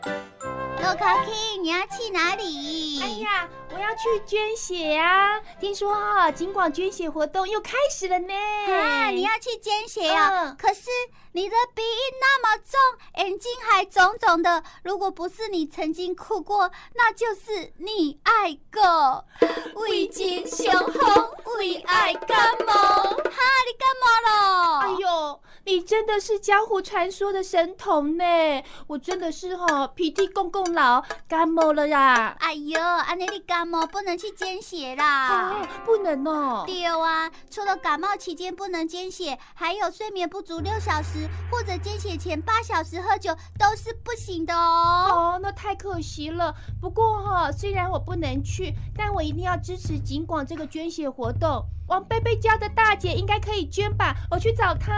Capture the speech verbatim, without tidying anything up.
洛卡 King， 你要去哪里？ 哎呀，我要去捐血啊！听说啊，警广捐血活动又开始了呢。 啊，你要去捐血啊？ 嗯、 可是你的鼻音那么重，眼睛还肿肿的，如果不是你曾经哭过，那就是你爱过。胃镜雄红，为爱感冒。哈，你感冒了？ 哎呦，你真的是江湖传说的神童呢！我真的是哈、哦、鼻涕公公老感冒了呀！ 哎呦，安妮你感冒不能去捐血啦！ 啊，不能哦。 对啊，除了感冒期间不能捐血，还有睡眠不足六小时或者捐血前八小时喝酒都是不行的哦。 哦，那太可惜了。不过哈、哦，虽然我不能去，但我一定要支持警广这个捐血活动。王贝贝家的大姐应该可以捐吧？我去找她。